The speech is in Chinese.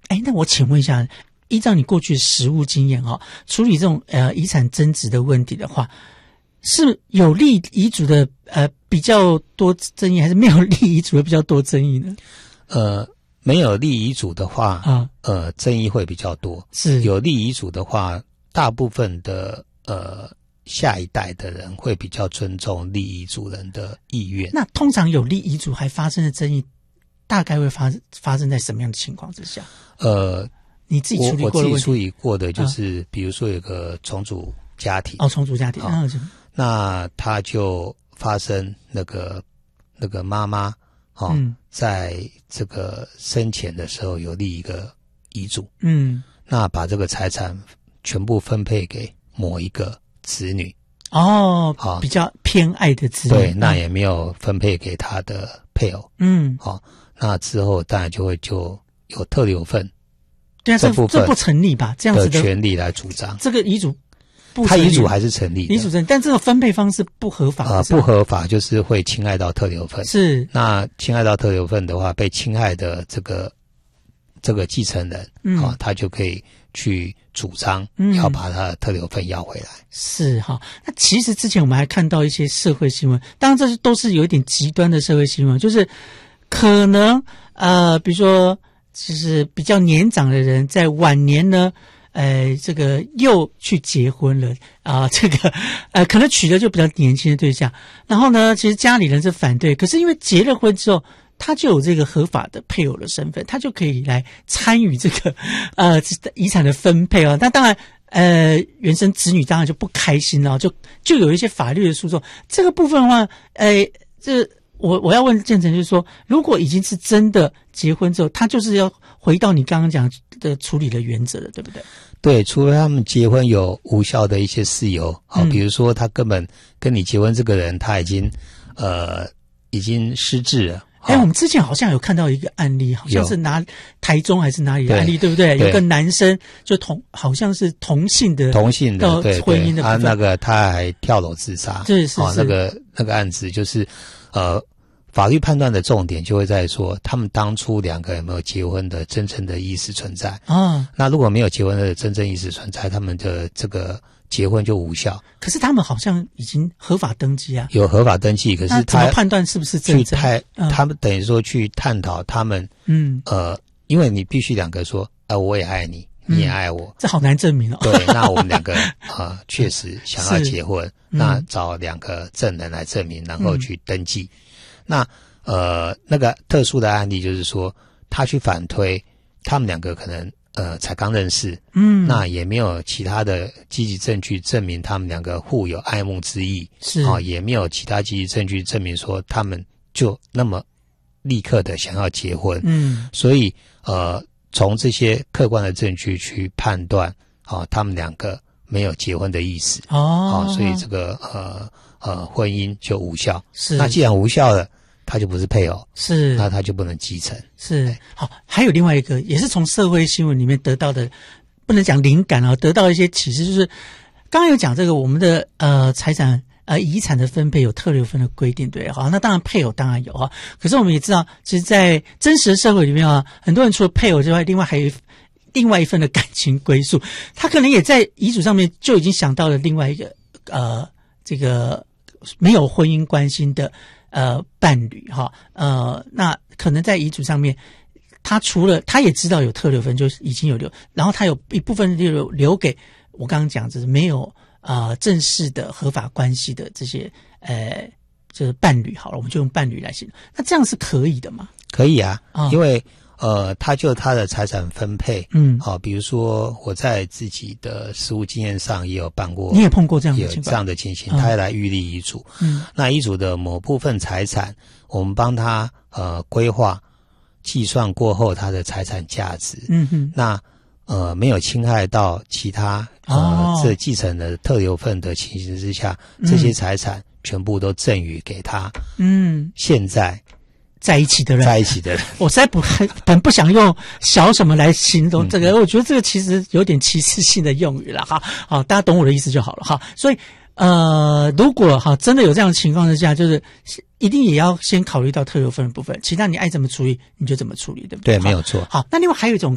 那我请问一下，依照你过去的实务经验处理这种遗产争执的问题的话，是有利遗嘱的比较多争议，还是没有利遗嘱的比较多争议呢？ 没有利遗嘱的话争议会比较多。 是有利遗嘱的话，大部分的下一代的人会比较尊重利遗嘱人的意愿。 那通常有利遗嘱还发生的争议，大概会发生在什么样的情况之下？你自己处理过的问题？ 我自己处理过的就是，比如说有个重组家庭重组家庭， 那他就发生那个妈妈在这个生前的时候有立一个遗嘱，那把这个财产全部分配给某一个子女比较偏爱的子女， 对，那也没有分配给他的配偶，那之后当然就有特留份， 对啊，这不成立吧？这样子的权利来主张这个遗嘱。 他遗嘱还是成立的， 遗嘱成立，但这个分配方式不合法不合法就是会侵害到特留份。 是， 那侵害到特留份的话，被侵害的这个继承人他就可以去主张要把他的特留份要回来。 是那其实之前我们还看到一些社会新闻，当然这都是有一点极端的社会新闻，就是可能比如说就是比较年长的人在晚年呢这个又去结婚了这个可能娶的就比较年轻的对象，然后呢其实家里人是反对，可是因为结了婚之后他就有这个合法的配偶的身份，他就可以来参与这个遗产的分配那当然原生子女当然就不开心了，就有一些法律的诉讼。这个部分的话我要问建成，就是说如果已经是真的结婚之后，他就是要回到你刚刚讲的处理的原则了，对不对？ 对，除非他们结婚有无效的一些事由比如说他根本跟你结婚这个人他已经失智了。 我们之前好像有看到一个案例，好像是台中还是哪里的案例，对不对？有个男生就好像是同性的婚姻的部分， 那个他还跳楼自杀， 是那个案子就是法律判断的重点就会在说他们当初两个有没有结婚的真正的意识存在那如果没有结婚的真正意识存在，他们的这个结婚就无效。 可是他们好像已经合法登记有合法登记，可是他怎么判断是不是真正他们等于说去探讨他们因为你必须两个说我也爱你，你也爱我， 这好难证明对，那我们两个确实想要结婚那找两个证人来证明，然后去登记那那个特殊的案例就是说他去反推他们两个可能才刚认识那也没有其他的积极证据证明他们两个互有爱慕之意， 是也没有其他积极证据证明说他们就那么立刻的想要结婚所以从这些客观的证据去判断他们两个没有结婚的意思所以这个婚姻就无效。 是， 那既然无效了，他就不是配偶， 是， 那他就不能继承。 是，好，还有另外一个也是从社会新闻里面得到的，不能讲灵感得到一些启示，就是刚刚有讲这个我们的财产遗产的分配有特留份的规定，对，好，那当然配偶当然有可是我们也知道，其实在真实的社会里面很多人除了配偶之外，另外还有另外一份的感情归属，他可能也在遗嘱上面就已经想到了另外一个这个没有婚姻关系的伴侣那可能在遗嘱上面他除了他也知道有特留份，就已经有留，然后他有一部分留给我刚刚讲就是没有正式的合法关系的这些就是伴侣好了，我们就用伴侣来形容，那这样是可以的吗？ 可以因为他就他的财产分配比如说我在自己的实务经验上也有办过， 你也碰过这样的情况， 有这样的情形他也来预立遗嘱那遗嘱的某部分财产我们帮他规划计算过后他的财产价值那没有侵害到其他这继承的特留份的情形之下这些财产全部都赠予给他现在在一起的人，我实在很不想用小什么来形容这个我觉得这个其实有点歧视性的用语了好，大家懂我的意思就好了所以如果真的有这样的情况之下，就是一定也要先考虑到特留份的部分，其他你爱怎么处理你就怎么处理，对不对？ 对，没有错。 好，那另外还有一种